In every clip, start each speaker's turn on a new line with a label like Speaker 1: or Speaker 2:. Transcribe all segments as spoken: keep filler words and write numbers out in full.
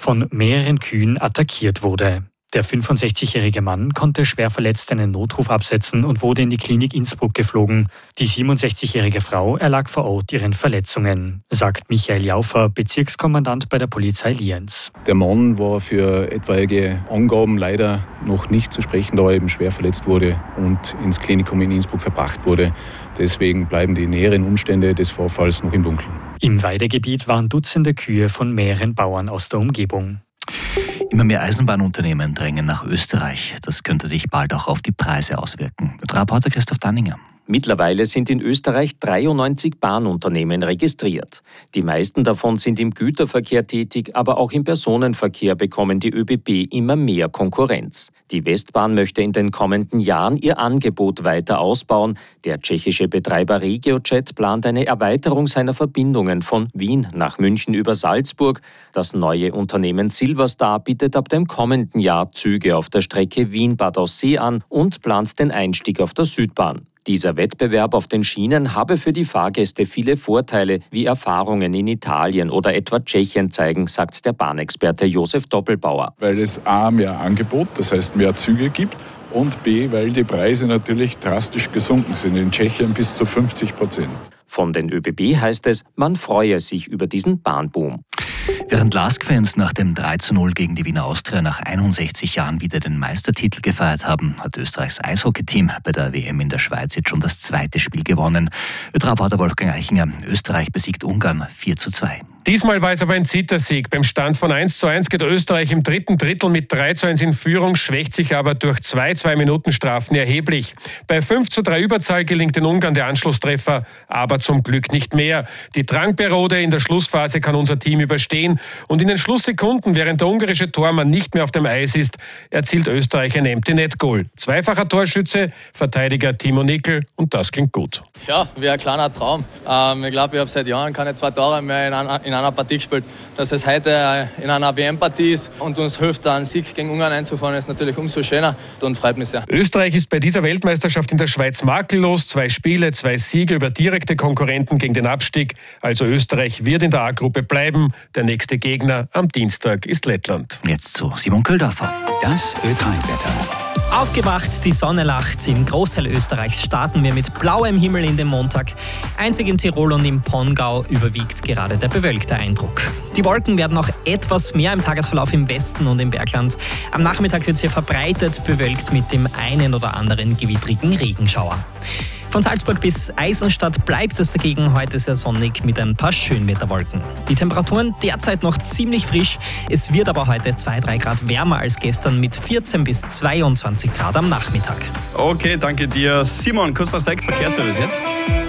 Speaker 1: von mehreren Kühen attackiert wurde. Der fünfundsechzigjährige Mann konnte schwer verletzt einen Notruf absetzen und wurde in die Klinik Innsbruck geflogen. Die siebenundsechzigjährige Frau erlag vor Ort ihren Verletzungen, sagt Michael Jaufer, Bezirkskommandant bei der Polizei Lienz.
Speaker 2: Der Mann war für etwaige Angaben leider noch nicht zu sprechen, da er eben schwer verletzt wurde und ins Klinikum in Innsbruck verbracht wurde. Deswegen bleiben die näheren Umstände des Vorfalls noch im Dunkeln.
Speaker 1: Im Weidegebiet waren Dutzende Kühe von mehreren Bauern aus der Umgebung.
Speaker 3: Immer mehr Eisenbahnunternehmen drängen nach Österreich. Das könnte sich bald auch auf die Preise auswirken. Reporter Christoph Danninger.
Speaker 4: Mittlerweile sind in Österreich dreiundneunzig Bahnunternehmen registriert. Die meisten davon sind im Güterverkehr tätig, aber auch im Personenverkehr bekommen die ÖBB immer mehr Konkurrenz. Die Westbahn möchte in den kommenden Jahren ihr Angebot weiter ausbauen. Der tschechische Betreiber RegioJet plant eine Erweiterung seiner Verbindungen von Wien nach München über Salzburg. Das neue Unternehmen Silverstar bietet ab dem kommenden Jahr Züge auf der Strecke Wien-Bad Aussee an und plant den Einstieg auf der Südbahn. Dieser Wettbewerb auf den Schienen habe für die Fahrgäste viele Vorteile, wie Erfahrungen in Italien oder etwa Tschechien zeigen, sagt der Bahnexperte Josef Doppelbauer.
Speaker 5: Weil es A, mehr Angebot, das heißt mehr Züge gibt, und B, weil die Preise natürlich drastisch gesunken sind, in Tschechien bis zu fünfzig Prozent.
Speaker 4: Von den ÖBB heißt es, man freue sich über diesen Bahnboom.
Speaker 3: Während Lask-Fans nach dem drei zu null gegen die Wiener Austria nach einundsechzig Jahren wieder den Meistertitel gefeiert haben, hat Österreichs Eishockeyteam bei der W M in der Schweiz jetzt schon das zweite Spiel gewonnen. Reporter Wolfgang Eichinger, Österreich besiegt Ungarn vier zu zwei.
Speaker 6: Diesmal war es aber ein Zittersieg. Beim Stand von eins zu eins geht Österreich im dritten Drittel mit drei zu eins in Führung, schwächt sich aber durch zwei Zwei-Minuten-Strafen erheblich. Bei fünf zu drei Überzahl gelingt den Ungarn der Anschlusstreffer, aber zum Glück nicht mehr. Die Drangperiode in der Schlussphase kann unser Team überstehen und in den Schlusssekunden, während der ungarische Tormann nicht mehr auf dem Eis ist, erzielt Österreich ein Empty-Net-Goal. Zweifacher Torschütze, Verteidiger Timo Nickel, und das klingt gut.
Speaker 7: Ja, wie ein kleiner Traum. Ähm, ich glaube, ich habe seit Jahren keine zwei Tore mehr in einer, in einer Partie gespielt. Dass es heute in einer W M-Partie ist und uns hilft, einen Sieg gegen Ungarn einzufahren, ist natürlich umso schöner und freut mich sehr.
Speaker 6: Österreich ist bei dieser Weltmeisterschaft in der Schweiz makellos. Zwei Spiele, zwei Siege über direkte Konkurrenten gegen den Abstieg. Also Österreich wird in der A-Gruppe bleiben. Der nächste Gegner am Dienstag ist Lettland.
Speaker 3: Jetzt zu Simon Köldorfer.
Speaker 8: Das Ö drei Wetter.
Speaker 9: Aufgewacht, die Sonne lacht. Im Großteil Österreichs starten wir mit blauem Himmel in den Montag. Einzig in Tirol und im Pongau überwiegt gerade der bewölkte Eindruck. Die Wolken werden noch etwas mehr im Tagesverlauf im Westen und im Bergland. Am Nachmittag wird es hier verbreitet bewölkt mit dem einen oder anderen gewittrigen Regenschauer. Von Salzburg bis Eisenstadt bleibt es dagegen heute sehr sonnig mit ein paar Schönwetterwolken. Die Temperaturen derzeit noch ziemlich frisch. Es wird aber heute zwei bis drei Grad wärmer als gestern mit vierzehn bis zweiundzwanzig Grad am Nachmittag.
Speaker 10: Okay, danke dir. Simon, kurz nach sechs, Verkehrsservice jetzt.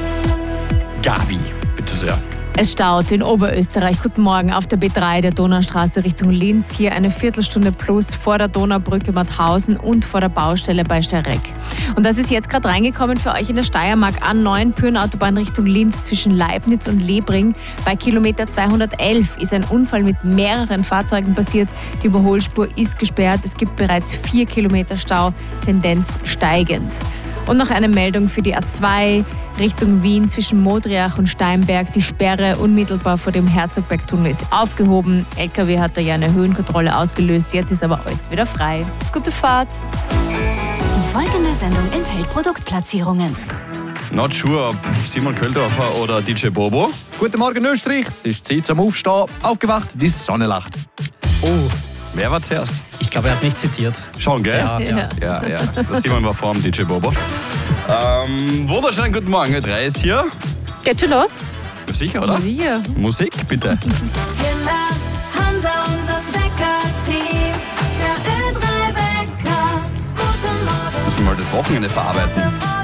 Speaker 10: Gabi, bitte sehr.
Speaker 11: Es staut in Oberösterreich. Guten Morgen auf der B drei der Donaustraße Richtung Linz. Hier eine Viertelstunde plus vor der Donaubrücke Mauthausen und vor der Baustelle bei Steyrek. Und das ist jetzt gerade reingekommen für euch in der Steiermark A neun Pyrenautobahn Richtung Linz zwischen Leibniz und Lebring. Bei Kilometer zweihundertelf ist ein Unfall mit mehreren Fahrzeugen passiert. Die Überholspur ist gesperrt. Es gibt bereits vier Kilometer Stau, Tendenz steigend. Und noch eine Meldung für die A zwei Richtung Wien zwischen Modriach und Steinberg. Die Sperre unmittelbar vor dem Herzogbergtunnel ist aufgehoben. L K W hat da ja eine Höhenkontrolle ausgelöst. Jetzt ist aber alles wieder frei. Gute Fahrt!
Speaker 12: Die folgende Sendung enthält Produktplatzierungen.
Speaker 10: Not sure, ob Simon Köldorfer oder D J Bobo.
Speaker 8: Guten Morgen Österreich, es ist Zeit zum Aufstehen. Aufgewacht, die Sonne lacht.
Speaker 10: Oh, wer war zuerst?
Speaker 9: Ich glaube, er hat mich zitiert.
Speaker 10: Schon, gell?
Speaker 9: Ja,
Speaker 11: ja.
Speaker 10: ja, ja. Der Simon war vor dem D J Bobo. Ähm, wunderschönen guten Morgen, Ö drei ist hier.
Speaker 11: Geht schon los?
Speaker 10: Sicher, oder?
Speaker 11: Sicher.
Speaker 10: Musik, bitte.
Speaker 12: Kinder, Hansa und das Wecker-Team. Der Ö drei Wecker. Guten Morgen.
Speaker 10: Müssen wir mal das Wochenende verarbeiten.